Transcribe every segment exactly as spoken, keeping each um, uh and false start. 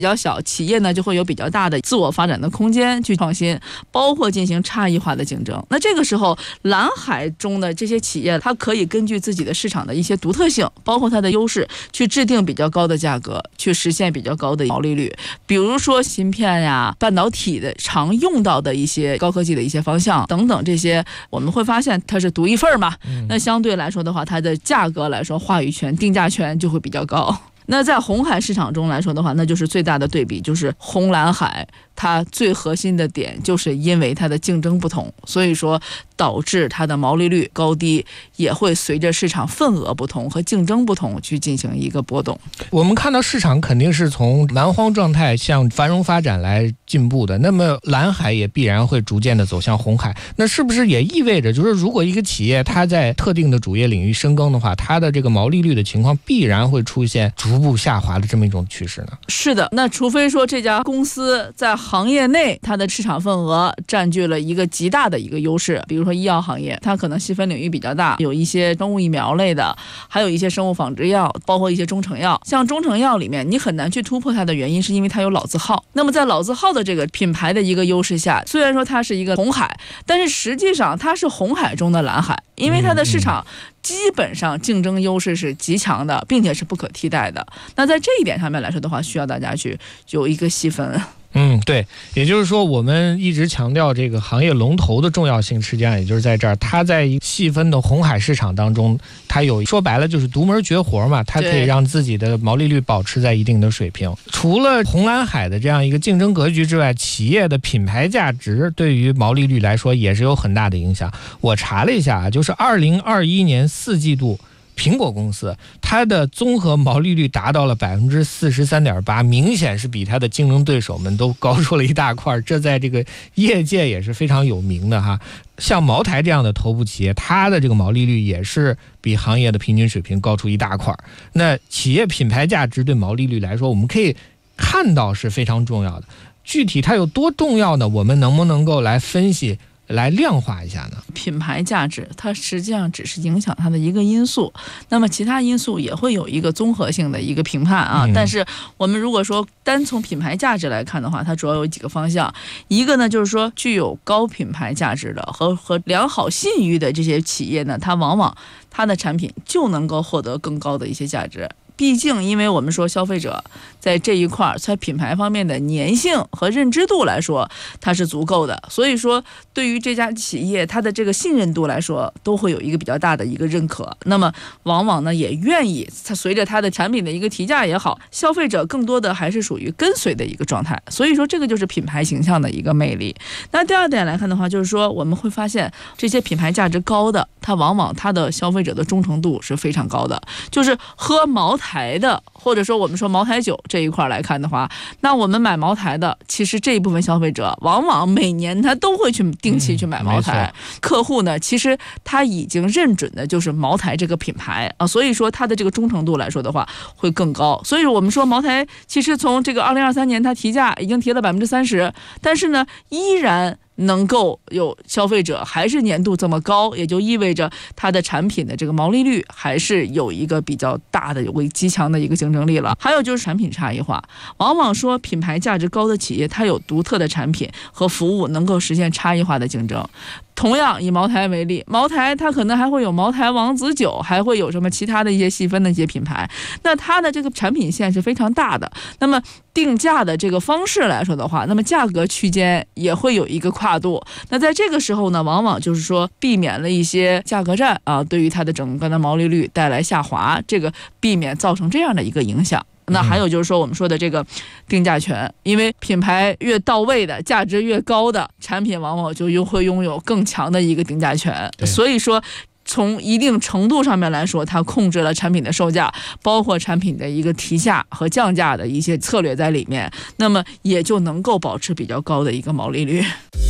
比较小，企业呢就会有比较大的自我发展的空间去创新，包括进行差异化的竞争。那这个时候蓝海中的这些企业，它可以根据自己的市场的一些独特性，包括它的优势，去制定比较高的价格，去实现比较高的毛利率。比如说芯片呀、半导体的常用到的一些高科技的一些方向等等，这些我们会发现它是独一份嘛，那相对来说的话，它的价格来说话语权、定价权就会比较高。那在红海市场中来说的话，那就是最大的对比，就是红蓝海它最核心的点就是因为它的竞争不同，所以说导致它的毛利率高低也会随着市场份额不同和竞争不同去进行一个波动。 我们看到市场肯定是从蛮荒状态向繁荣发展来进步的，那么蓝海也必然会逐渐的走向红海。那是不是也意味着，就是如果一个企业它在特定的主业领域深耕的话，它的这个毛利率的情况必然会出现逐步下滑的这么一种趋势呢？ 是的，那除非说这家公司在行业内它的市场份额占据了一个极大的一个优势，比如说医药行业，它可能细分领域比较大，有一些生物疫苗类的，还有一些生物仿制药，包括一些中成药。像中成药里面你很难去突破它的原因是因为它有老字号，那么在老字号的这个品牌的一个优势下，虽然说它是一个红海，但是实际上它是红海中的蓝海，因为它的市场基本上竞争优势是极强的，并且是不可替代的。那在这一点上面来说的话，需要大家去有一个细分。 嗯，对，也就是说我们一直强调这个行业龙头的重要性，实际上也就是在这儿，它在细分的红海市场当中，它有说白了就是独门绝活嘛，它可以让自己的毛利率保持在一定的水平。除了红蓝海的这样一个竞争格局之外，企业的品牌价值对于毛利率来说也是有很大的影响。我查了一下啊，就是二零二一年四季度苹果公司它的综合毛利率达到了百分之四十三点八，明显是比它的竞争对手们都高出了一大块，这在这个业界也是非常有名的哈。像茅台这样的头部企业，它的这个毛利率也是比行业的平均水平高出一大块。那企业品牌价值对毛利率来说，我们可以看到是非常重要的。具体它有多重要呢？我们能不能够来分析？来量化一下呢？ 品牌价值它实际上只是影响它的一个因素，那么其他因素也会有一个综合性的一个评判啊。嗯、但是我们如果说单从品牌价值来看的话，它主要有几个方向。一个呢，就是说具有高品牌价值的和和良好信誉的这些企业呢，它往往它的产品就能够获得更高的一些价值。毕竟因为我们说消费者在这一块在品牌方面的粘性和认知度来说它是足够的，所以说对于这家企业它的这个信任度来说都会有一个比较大的一个认可，那么往往呢也愿意它随着它的产品的一个提价也好，消费者更多的还是属于跟随的一个状态，所以说这个就是品牌形象的一个魅力。那第二点来看的话，就是说我们会发现这些品牌价值高的，它往往它的消费者的忠诚度是非常高的，就是喝茅台台的，或者说我们说茅台酒这一块来看的话，那我们买茅台的，其实这一部分消费者往往每年他都会去定期去买茅台。嗯、客户呢，其实他已经认准的就是茅台这个品牌啊，所以说他的这个忠诚度来说的话会更高。所以我们说茅台其实从这个二零二三年它提价已经提了百分之三十，但是呢，依然能够有消费者还是粘度这么高，也就意味着它的产品的这个毛利率还是有一个比较大的有个极强的一个竞争力了。还有就是产品差异化，往往说品牌价值高的企业，它有独特的产品和服务，能够实现差异化的竞争。同样以茅台为例，茅台它可能还会有茅台王子酒，还会有什么其他的一些细分的一些品牌，那它的这个产品线是非常大的，那么定价的这个方式来说的话，那么价格区间也会有一个跨度，那在这个时候呢，往往就是说避免了一些价格战啊，对于它的整个的毛利率带来下滑，这个避免造成这样的一个影响。那还有就是说我们说的这个定价权，因为品牌越到位的，价值越高的产品往往就又会拥有更强的一个定价权，所以说从一定程度上面来说，它控制了产品的售价，包括产品的一个提价和降价的一些策略在里面，那么也就能够保持比较高的一个毛利率。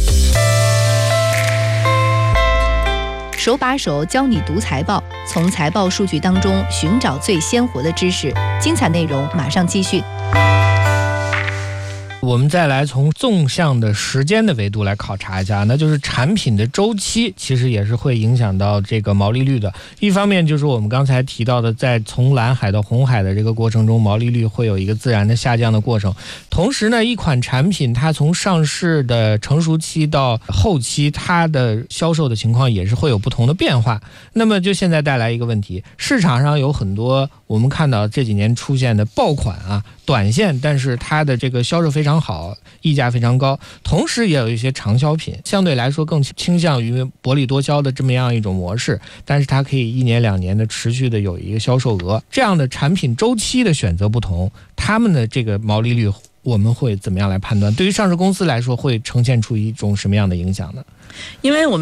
手把手教你读财报，从财报数据当中寻找最鲜活的知识。精彩内容马上继续。 我们再来从纵向的时间的维度来考察一下，那就是产品的周期其实也是会影响到这个毛利率的。一方面就是我们刚才提到的，在从蓝海到红海的这个过程中，毛利率会有一个自然的下降的过程。同时呢，一款产品它从上市的成熟期到后期，它的销售的情况也是会有不同的变化。那么就现在带来一个问题，市场上有很多我们看到这几年出现的爆款啊，短线，但是它的这个销售非常好，溢价非常高，同时也有一些长销品，相对来说更倾向于薄利多销的这么样一种模式，但是它可以一年两年的持续的有一个销售额。这样的产品周期的选择不同，他们的这个毛利率我们会怎么样来判断？对于上市公司来说，会呈现出一种什么样的影响呢？ 因为我们